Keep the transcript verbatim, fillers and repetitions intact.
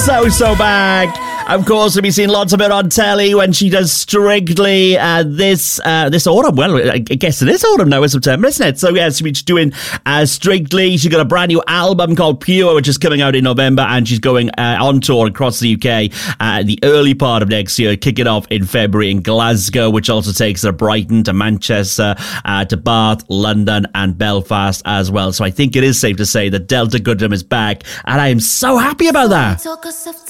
so, so back. Of course, we'll be seeing lots of it on telly when she does Strictly uh, this uh, this autumn. Well, I guess it is autumn now, it's September, isn't it? So, yes, she's doing uh, Strictly. She's got a brand new album called Pure, which is coming out in November, and she's going uh, on tour across the U K uh, the early part of next year, kicking off in February in Glasgow, which also takes her to Brighton, to Manchester, uh, to Bath, London, and Belfast as well. So I think it is safe to say that Delta Goodrem is back, and I am so happy about that.